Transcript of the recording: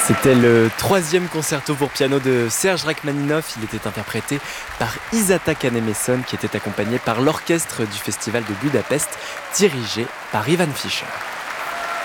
C'était le 3e concerto pour piano de Serge Rachmaninoff. Il était interprété par Isata Kahnemesson, qui était accompagné par l'orchestre du Festival de Budapest, dirigé par Ivan Fischer.